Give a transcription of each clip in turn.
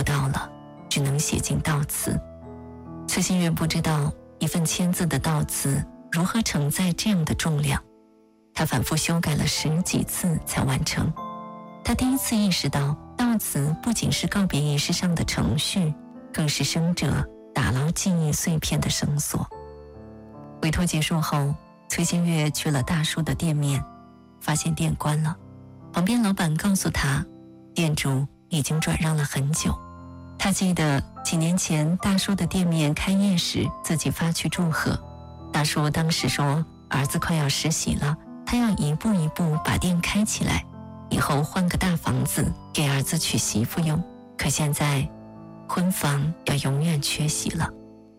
到了，只能写进悼词。崔新月不知道一份签字的悼词如何承载这样的重量，他反复修改了10几次才完成。他第一次意识到，悼词不仅是告别仪式上的程序，更是生者打捞记忆碎片的绳索。委托结束后，崔新月去了大叔的店面，发现店关了。旁边老板告诉他，店主已经转让了很久。他记得几年前大叔的店面开业时，自己发去祝贺。大叔当时说，儿子快要实习了，他要一步一步把店开起来，以后换个大房子给儿子娶媳妇用。可现在婚房要永远缺席了。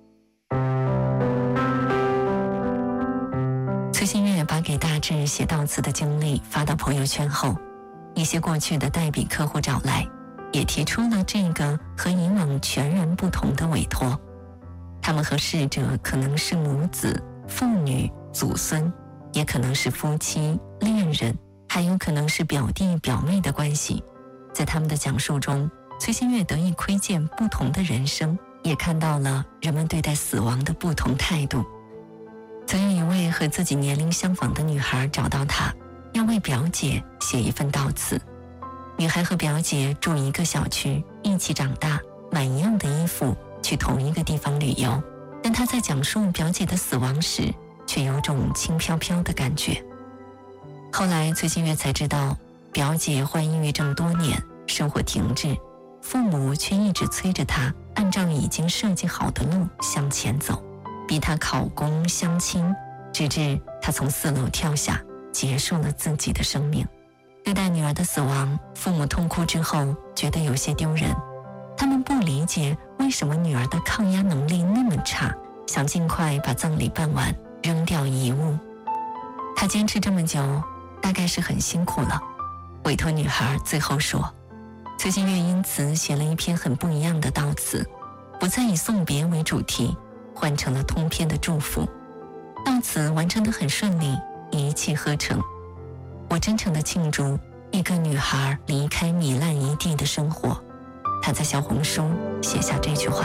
崔新月把给大志写悼词的经历发到朋友圈后，一些过去的代笔客户找来，也提出了这个和以往全然不同的委托。他们和逝者可能是母子、父女、祖孙，也可能是夫妻、恋人，还有可能是表弟表妹的关系。在他们的讲述中，崔新月得以窥见不同的人生，也看到了人们对待死亡的不同态度。曾有一位和自己年龄相仿的女孩找到他，要为表姐写一份悼词。女孩和表姐住一个小区，一起长大，买一样的衣服，去同一个地方旅游，但她在讲述表姐的死亡时，却有种轻飘飘的感觉。后来崔新月才知道，表姐患抑郁症多年，生活停滞，父母却一直催着她按照已经设计好的路向前走，逼她考公相亲，直至她从4楼跳下，结束了自己的生命。对待女儿的死亡，父母痛哭之后觉得有些丢人，他们不理解为什么女儿的抗压能力那么差，想尽快把葬礼办完，扔掉遗物。她坚持这么久，大概是很辛苦了。委托女孩最后说，崔新月因此写了一篇很不一样的悼词，不再以送别为主题，换成了通篇的祝福。悼词完成得很顺利，一气呵成。我真诚地庆祝一个女孩离开糜烂一地的生活。她在小红书写下这句话。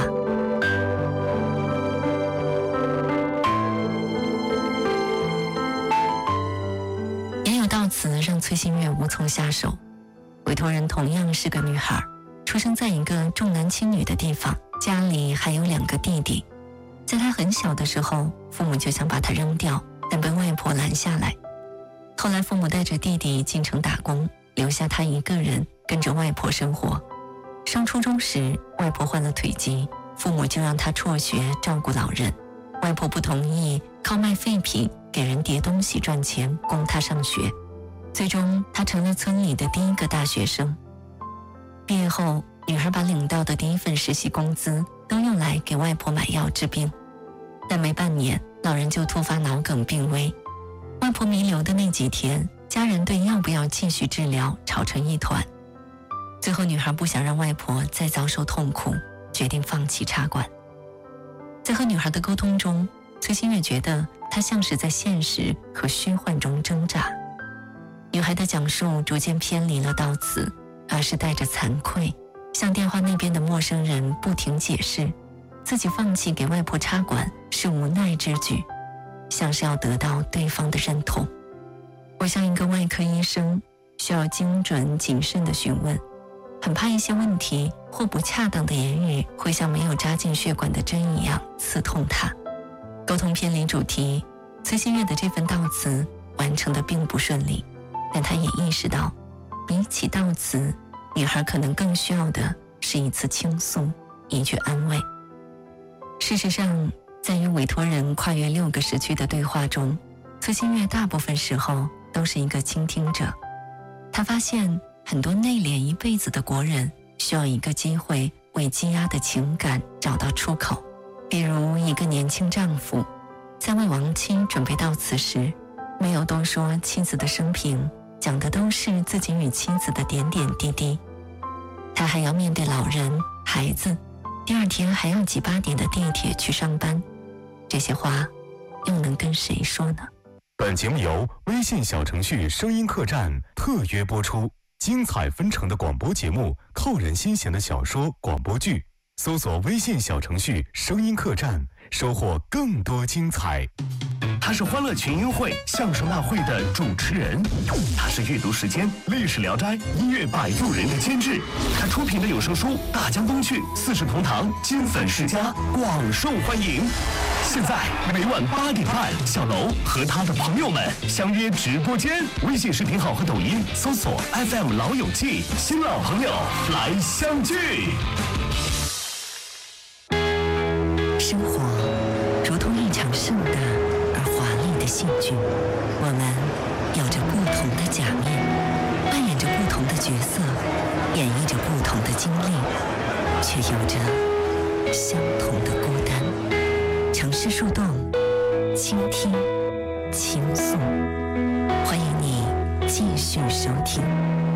也有悼词让崔新月无从下手。委托人同样是个女孩，出生在一个重男轻女的地方，家里还有2个弟弟。在她很小的时候，父母就想把她扔掉，但被外婆拦下来。后来父母带着弟弟进城打工，留下她一个人跟着外婆生活。上初中时，外婆患了腿疾，父母就让她辍学照顾老人。外婆不同意，靠卖废品给人叠东西赚钱供她上学。最终她成了村里的第1个大学生。毕业后，女孩把领到的第1份实习工资都用来给外婆买药治病，但没半年，老人就突发脑梗病危。外婆弥留的那几天，家人对要不要继续治疗吵成一团。最后女孩不想让外婆再遭受痛苦，决定放弃插管。在和女孩的沟通中，崔新月觉得她像是在现实和虚幻中挣扎。女孩的讲述逐渐偏离了悼词，而是带着惭愧，向电话那边的陌生人不停解释，自己放弃给外婆插管是无奈之举，像是要得到对方的认同。我像一个外科医生，需要精准谨慎的询问，很怕一些问题或不恰当的言语会像没有扎进血管的针一样刺痛他。沟通偏离主题，崔新月的这份悼词完成的并不顺利，但他也意识到，比起悼词，女孩可能更需要的是一次倾诉，一句安慰。事实上，在与委托人跨越6个时区的对话中，崔新月大部分时候都是一个倾听者。他发现很多内敛一辈子的国人需要一个机会为积压的情感找到出口。比如一个年轻丈夫在为亡妻准备悼词时，没有多说妻子的生平，讲的都是自己与妻子的点点滴滴。他还要面对老人、孩子，第2天还要挤8点的地铁去上班，这些话又能跟谁说呢？ 本节目由微信小程序声音客栈特约播出。 精彩纷呈的广播节目，扣人心弦的小说、广播剧。搜索微信小程序“声音客栈”，收获更多精彩。 他是欢乐群英会相声大会的主持人，他是阅读时间、历史聊斋、音乐摆渡人的监制，他出品的有声书《大江东去》《四世同堂》金粉世家广受欢迎。现在每晚8点半，小楼和他的朋友们相约直播间，微信视频号和抖音搜索 FM 老友记，新老朋友来相聚。 生活如同一场盛大而华丽的戏剧，我们有着不同的假面，扮演着不同的角色，演绎着不同的经历，却有着相同的孤单。城市树洞，倾听，倾诉，欢迎你继续收听。